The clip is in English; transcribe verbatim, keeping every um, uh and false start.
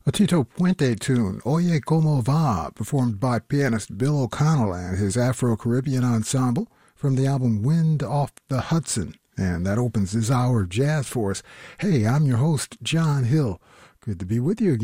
A Tito Puente tune, Oye Como Va, performed by pianist Bill O'Connell and his Afro-Caribbean ensemble from the album Wind Off the Hudson. And that opens this hour of jazz for us. Hey, I'm your host, John Hill. Good to be with you again.